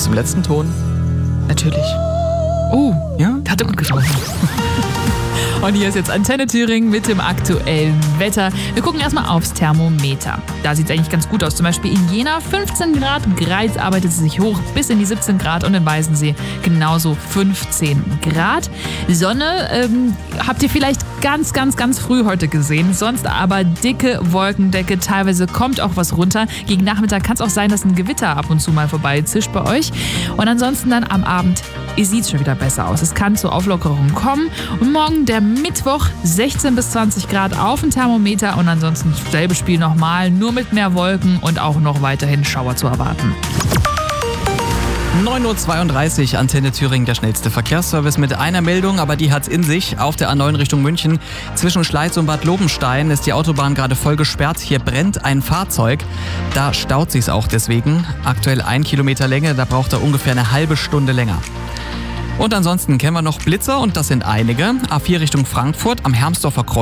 Bis zum letzten Ton. Natürlich. Oh, ja, hat er gut getroffen. Und hier ist jetzt Antenne Thüringen mit dem aktuellen Wetter. Wir gucken erstmal aufs Thermometer. Da sieht es eigentlich ganz gut aus. Zum Beispiel in Jena 15 Grad, Greiz arbeitet es sich hoch bis in die 17 Grad und in Weißensee genauso 15 Grad. Sonne habt ihr vielleicht ganz früh heute gesehen. Sonst aber dicke Wolkendecke. Teilweise kommt auch was runter. Gegen Nachmittag kann es auch sein, dass ein Gewitter ab und zu mal vorbeizischt bei euch. Und ansonsten dann am Abend sieht es schon wieder besser aus. Es kann zur Auflockerung kommen. Und morgen der Mittwoch 16 bis 20 Grad auf dem Thermometer. Und ansonsten selbe Spiel nochmal, nur mit mehr Wolken und auch noch weiterhin Schauer zu erwarten. 9.32 Uhr, Antenne Thüringen, der schnellste Verkehrsservice mit einer Meldung, aber die hat's in sich. Auf der A9 Richtung München zwischen Schleiz und Bad Lobenstein ist die Autobahn gerade voll gesperrt. Hier brennt ein Fahrzeug. Da staut sich's auch deswegen. Aktuell 1 Kilometer Länge, da braucht er ungefähr eine halbe Stunde länger. Und ansonsten kennen wir noch Blitzer und das sind einige. A4 Richtung Frankfurt am Hermsdorfer Kreuz.